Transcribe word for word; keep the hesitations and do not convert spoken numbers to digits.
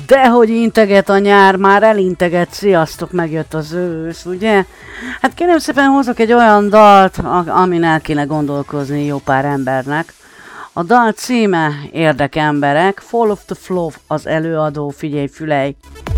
Dehogy integet a nyár, már elinteget, sziasztok, megjött az ősz, ugye? Hát kérem szépen hozok egy olyan dalt, amin el kéne gondolkozni jó pár embernek. A dal címe Érdekemberek, Fall of the Flow az előadó, figyelj, fülej!